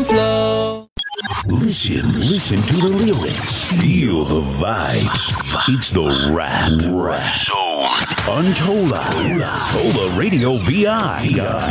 flow. Listen to the lyrics. Feel the vibes. It's the rap zone. Untola. Tola Radio VI.